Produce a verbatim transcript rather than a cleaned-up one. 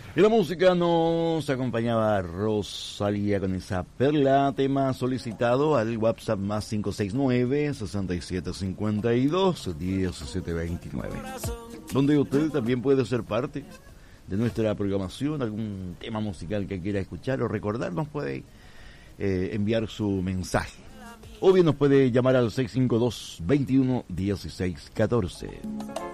Y la música nos acompañaba Rosalía con esa perla, tema solicitado al WhatsApp más cinco seis nueve, seis siete cinco dos, uno siete dos nueve, donde usted también puede ser parte de nuestra programación, algún tema musical que quiera escuchar o recordar, nos puede eh, enviar su mensaje. O bien nos puede llamar al seis cinco dos, veintiuno, dieciséis, catorce.